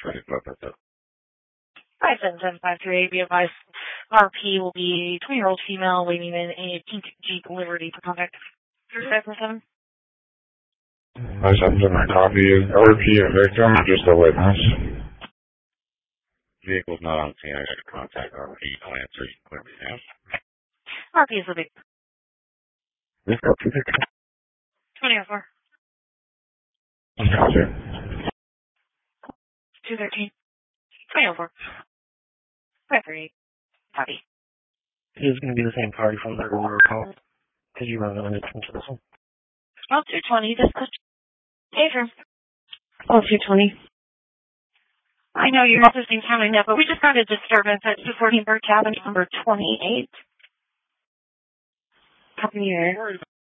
5753, be advised, RP will be 20-year-old female waiting in a pink Jeep Liberty for contact. 3547. I sent in a copy. RP a victim or just a witness? Vehicle's not on scene. I should contact RP. I'll answer you quickly now. RP is the victim. This got the victim. 2004. Gotcha. 213. 2004. 538. Copy. It's going to be the same party from the earlier call. Because you run the attention to this one. Oh, 220. This is Adrian. Oh, 220. I know you're not listening counting that, but we just got a disturbance at 214 Burke Avenue, number 28. Happy New Year.